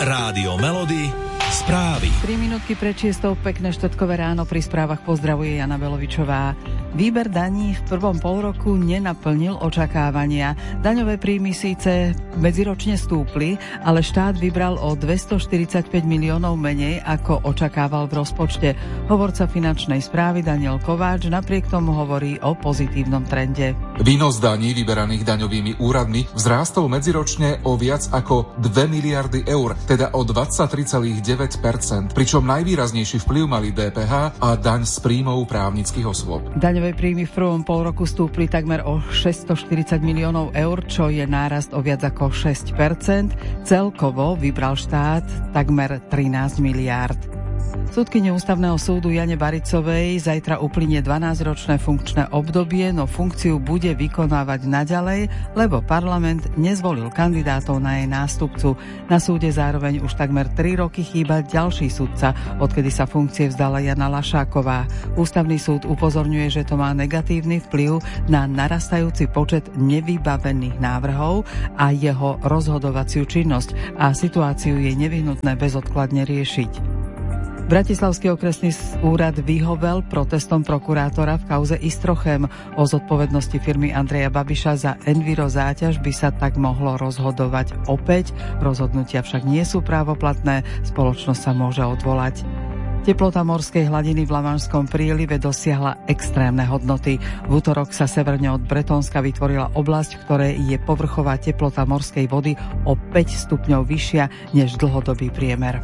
Rádio Melody, správy. 3 minútky pred 6:00, pekné štvrtkové ráno, pri správach pozdravuje Jana Belovičová. Výber daní v prvom polroku nenaplnil očakávania. Daňové príjmy síce medziročne stúpli, ale štát vybral o 245 miliónov menej, ako očakával v rozpočte. Hovorca finančnej správy Daniel Kováč napriek tomu hovorí o pozitívnom trende. Výnos daní vyberaných daňovými úradmi vzrástol medziročne o viac ako 2 miliardy eur, teda o 23,9%, pričom najvýraznejší vplyv mali DPH a daň z príjmov právnických osôb. Daňové príjmy v prvom polroku stúpli takmer o 640 miliónov eur, čo je nárast o viac ako 6%. Celkovo vybral štát takmer 13 miliárd. Súdkyne Ústavného súdu Jane Baricovej zajtra uplynie 12-ročné funkčné obdobie, no funkciu bude vykonávať naďalej, lebo parlament nezvolil kandidátov na jej nástupcu. Na súde zároveň už takmer 3 roky chýba ďalší sudca, odkedy sa funkcie vzdala Jana Lašáková. Ústavný súd upozorňuje, že to má negatívny vplyv na narastajúci počet nevybavených návrhov a jeho rozhodovaciu činnosť a situáciu je nevyhnutné bezodkladne riešiť. Bratislavský okresný úrad vyhovel protestom prokurátora v kauze Istrochem. O zodpovednosti firmy Andreja Babiša za enviro záťaž by sa tak mohlo rozhodovať opäť. Rozhodnutia však nie sú právoplatné, spoločnosť sa môže odvolať. Teplota morskej hladiny v Lamanšskom prílive dosiahla extrémne hodnoty. V utorok sa severne od Bretónska vytvorila oblasť, v ktorej je povrchová teplota morskej vody o 5 stupňov vyššia než dlhodobý priemer.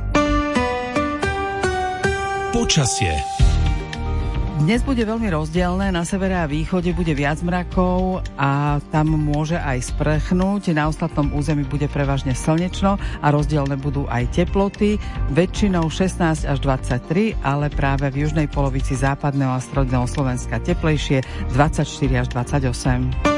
Počasie. Dnes bude veľmi rozdielne, na severe a východe bude viac mrakov a tam môže aj sprchnúť. Na ostatnom území bude prevažne slnečno a rozdielne budú aj teploty, väčšinou 16 až 23, ale práve v južnej polovici západného a stredného Slovenska teplejšie 24 až 28.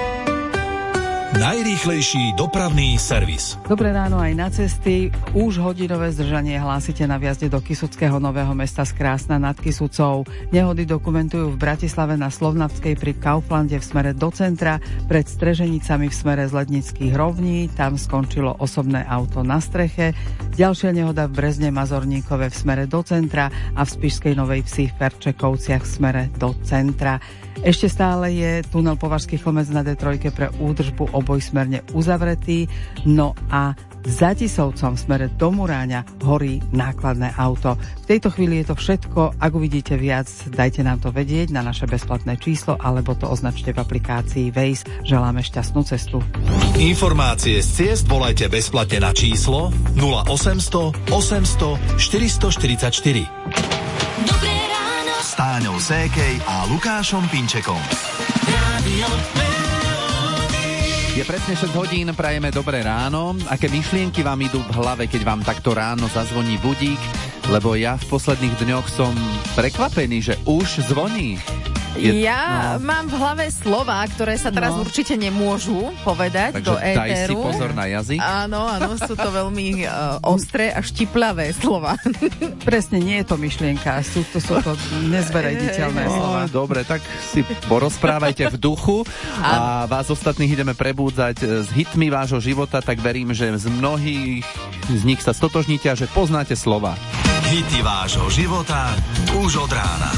Najrýchlejší dopravný servis. Dobré ráno aj na cesty. Už hodinové zdržanie hlásite na vjazde do Kysuckého Nového Mesta z Krásna nad Kysucou. Nehody dokumentujú v Bratislave na Slovnavskej pri Kauflande v smere do centra, pred Streženicami v smere z Lednických rovní, tam skončilo osobné auto na streche. Ďalšia nehoda v Brezne Mazorníkove v smere do centra a v Spišskej Novej Vsi v Perčekovciach v smere do centra. Ešte stále je tunel Považský Chlmec na D3 pre údržbu obojsmerne uzavretý, no a za Tisovcom v smere do Muráňa horí nákladné auto. V tejto chvíli je to všetko. Ak uvidíte viac, dajte nám to vedieť na naše bezplatné číslo alebo to označte v aplikácii Waze. Želáme šťastnú cestu. Informácie z ciest volajte bezplatne na číslo 0800 800 444. Dobré ráno S Táňou Sékej a Lukášom Pinčekom. Radio Je presne 6 hodín, prajeme dobré ráno. Aké myšlienky vám idú v hlave, keď vám takto ráno zazvoní budík? Lebo ja v posledných dňoch som prekvapený, že už zvoní. Mám v hlave slová, ktoré sa teraz určite nemôžu povedať. Takže do éteru. daj si pozor na jazyk. Áno, sú to veľmi ostré a štiplavé slova. Presne, nie je to myšlienka, sú to nezverejniteľné slova. Dobre, tak si porozprávajte v duchu a vás ostatných ideme prebúdzať s hitmi vášho života, tak verím, že z mnohých z nich sa stotožníte a že poznáte slova. Hity vášho života už od rána.